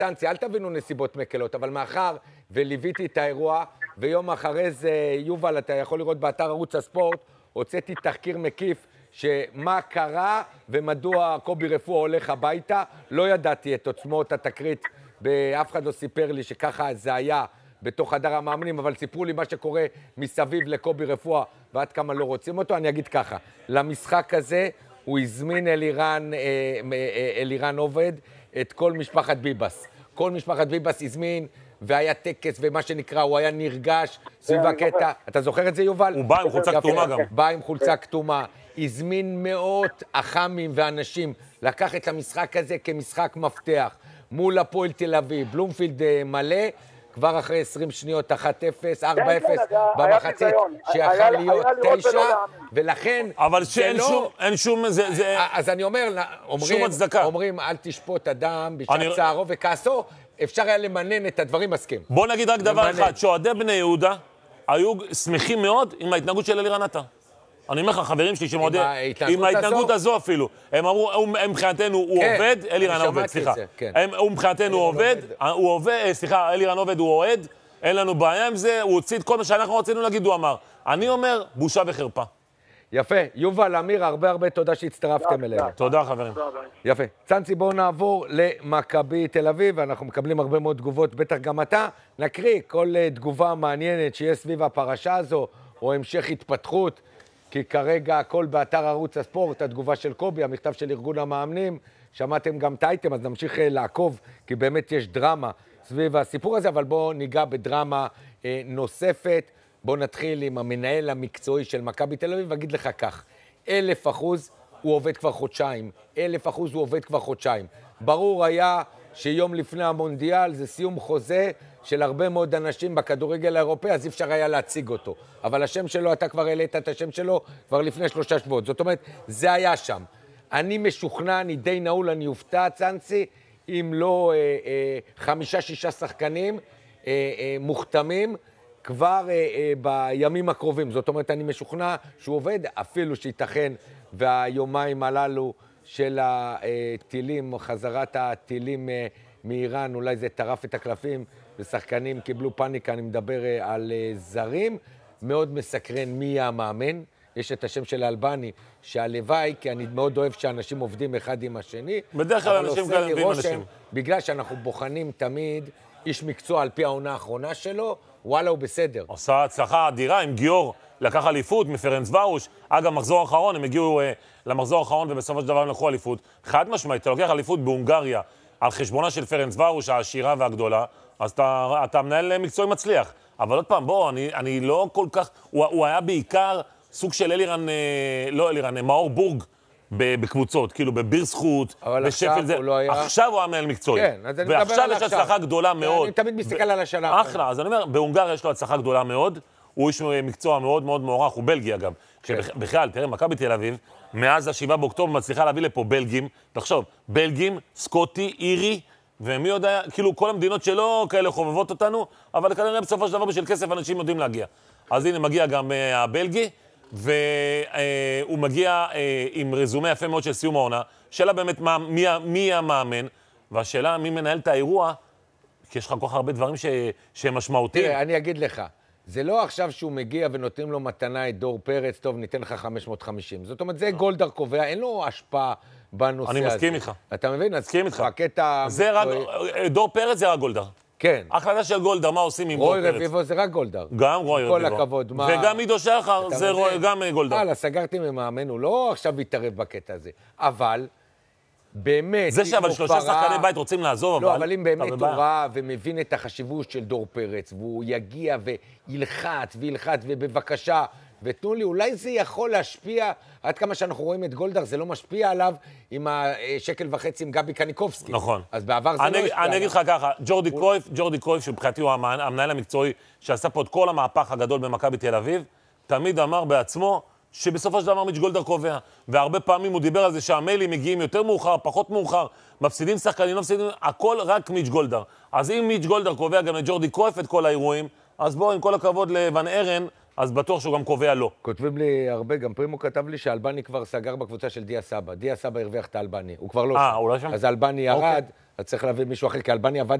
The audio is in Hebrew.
טנצי, אל תבינו נסיבות מקלות, אבל מאחר וליוויתי את האירוע, ויום אחרי זה, יובל, אתה יכול לראות באתר ערוץ הספורט, הוצאתי תחקיר מקיף, שמה קרה ומדוע קובי רפואה הולך הביתה. לא ידעתי את עוצמות התקרית, ואף אחד לא סיפר לי שככה זה היה בתוך חדר המאמנים, אבל סיפרו לי מה שקורה מסביב לקובי רפואה, ועד כמה לא רוצים אותו. אני אגיד ככה, למשחק הזה הוא הזמין אלירן עובד את כל משפחת ביבס. כל משפחת ביבס הזמין, והיה טקס, ומה שנקרא, הוא היה נרגש סביב הקטע. אתה זוכר את זה, יובל? הוא בא עם חולצה כתומה גם. בא עם חולצה כתומה. הזמין מאות אחמים ואנשים לקח את המשחק הזה כמשחק מפתח. מול הפועל תל אביב, בלומפילד מלא, כבר אחרי 20 שניות 1-0, 4-0 במחצית, שיכל להיות 9, ולכן אבל שאין שום, אז אני אומר, אומרים, אל תשפוט אדם בשעת צערו וכעסו, אפשר היה למנן את הדברים, מסכים. בוא נגיד רק דבר אחד, שאוהדי בני יהודה היו שמחים מאוד עם ההתנהגות של אלירן עטר. אני אומר לך, חברים שלי שמועדים, עם ההתנהגות הזו אפילו. הם אמרו, מבחינתנו הוא עובד, אלירן עובד, סליחה. הוא מבחינתנו הוא עובד, סליחה, אלירן עובד הוא אוהד, אין לנו בעיה עם זה, הוא הוציא את כל מה שאנחנו רצינו להגיד, הוא אמר. אני אומר, בושה וחרפה. יפה. יובל, אמיר, הרבה תודה שהצטרפתם אלינו. תודה, חברים. יפה. צאנצי, בואו נעבור למכבי תל אביב, אנחנו מקבלים הרבה מאוד תגובות, בטח גם אתה. נקריא כל תגובה מעניינת שיש סביב הפרשה הזו, או המשך התפתחות. כי כרגע הכל באתר ערוץ הספורט, התגובה של קובי, המכתב של ארגון המאמנים, שמעתם גם את האייטם, אז נמשיך לעקוב, כי באמת יש דרמה סביב הסיפור הזה, אבל בואו ניגע בדרמה נוספת. בואו נתחיל עם המנהל המקצועי של מכבי תל אביב, ואגיד לך כך, 1000% הוא עובד כבר חודשיים, 1000% הוא עובד כבר חודשיים. ברור היה שיום לפני המונדיאל זה סיום חוזה של הרבה מאוד אנשים בכדורגל האירופאי, אז אי אפשר היה להציג אותו. אבל השם שלו, אתה כבר העלית את השם שלו כבר לפני 3 שבועות. זאת אומרת, זה היה שם. אני משוכנע, אני די נעול, אני אופתע, צאנצי, אם לא 5-6 שחקנים מוכתמים כבר בימים הקרובים. זאת אומרת, אני משוכנע שהוא עובד, אפילו שייתכן והיומיים הללו של הטילים, חזרת הטילים מאיראן, אולי זה טרף את הקלפים, ושחקנים קיבלו פאניקה, אני מדבר על זרים. מאוד מסקרן מי יהיה המאמן. יש את השם של האלבני, שהלוואי, כי אני מאוד אוהב שאנשים עובדים אחד עם השני. בדרך כלל אנשים כאלה מביאים אנשים. בגלל שאנחנו בוחנים תמיד איש מקצוע על פי העונה האחרונה שלו, וואלה הוא בסדר. עושה הצלחה אדירה עם גיור, לקח אליפות מפרנץ ורוש. אגב, מחזור האחרון, הם הגיעו למחזור האחרון ובסופו של דבר הם לקחו אליפות. חד משמעית, אתה לוקח אליפות בהונגריה על חשבונה של פרנץ ורוש, העשירה והגדולה, אז אתה מנהל מקצועי מצליח. אבל עוד פעם, בוא, אני לא כל כך, הוא היה בעיקר סוג של אלירן, לא אלירן, מאור בורג בקבוצות, כאילו בביר זכות, בשפל זה. עכשיו הוא המנהל מקצועי. כן, אז אני מדבר על ועכשיו יש הצלחה גדולה מאוד. אני תמיד מסתכל על השנה. אחלה, אז אני אומר, בהונגריה יש לו הצלחה גדולה מאוד, הוא איש מקצוע מאוד מאוד מוערך, הוא בלגי אגב. בכלל, תראה, מכבי תל אביב, מאז ה7 באוקטובר מצליחה להביא לפה בלגים, תחשוב, בלגים, סקוטי, אירי, ומי יודע, כאילו כל המדינות שלא כאלה חובבות אותנו, אבל כנראה בסופו של דבר בשביל כסף אנשים יודעים להגיע. אז הנה מגיע גם הבלגי, והוא מגיע עם רזומה יפה מאוד של סיום העונה. שאלה באמת מי המאמן, והשאלה מי מנהל את האירוע, כי יש לך כל כך הרבה דברים שהם משמעותיים. תראה, אני אגיד לך, זה לא עכשיו שהוא מגיע ונותנים לו מתנה את דור פרץ, טוב, ניתן לך 550. זאת אומרת, זה גולדהר קובע, אין לו השפעה בנושא הזה. אני מסכים איתך. אתה מבין? מסכים איתך. הקטע... דור פרץ זה רק גולדהר. כן. החלטה של גולדהר, מה עושים עם דור פרץ? רוי רביבו זה רק גולדהר. גם רוי רביבו. כל הכבוד. וגם עידו שחר זה גם גולדהר. הלאה, סגרתי ממאמן, הוא לא עכשיו יתערב בקטע הזה. אבל... באמת, זה אבל 3 שחקני בית רוצים לעזוב, לא, אבל אם באמת הוא ראה ומבין את החשיבות של דור פרץ, והוא יגיע וילחץ, ובבקשה, ותנו לי, אולי זה יכול להשפיע, עד כמה שאנחנו רואים את גולדהר, זה לא משפיע עליו עם השקל וחצי עם גבי קניקובסקי. נכון. אז בעבר זה לא השפיע. אני אגיד לך ככה, ג'ורדי קרויף, שבחינתי הוא המנהל המקצועי, שעשה פה את כל המהפך הגדול במכבי תל אביב, תמיד אמר בעצמו, שבסופו של דבר מיץ' גולדהר קובע, והרבה פעמים הוא דיבר על זה שהמיילים מגיעים יותר מאוחר, פחות מאוחר, מפסידים שחקנים, לא מפסידים, הכל רק מיץ' גולדהר. אז אם מיץ' גולדהר קובע גם לג'ורדי קרויף את כל האירועים, אז בואו, עם כל הכבוד לבן ארן, אז בטוח שהוא גם קובע לא. כותבים לי הרבה, גם פרימו כתב לי שאלבני כבר סגר בקבוצה של דיה סבא. דיה סבא הרוויח את האלבני, הוא כבר לא שם. הוא לא שם? אז אלבני ירד, אז צריך להביא מישהו אחר, כי אלבני עבד